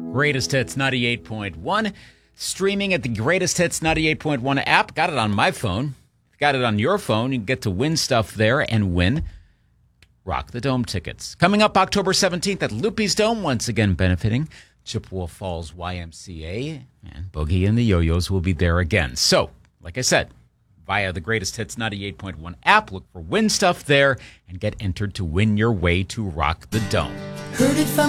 Greatest Hits 98.1. Streaming at the Greatest Hits 98.1 app. Got it on my phone. Got it on your phone. You can get to win stuff there and win Rock the Dome tickets. Coming up October 17th at Loopy's Dome, once again benefiting Chippewa Falls YMCA. And Boogie and the Yo-Yos will be there again. So, like I said, via the Greatest Hits 98.1 app, look for win stuff there and get entered to win your way to Rock the Dome. Heard it from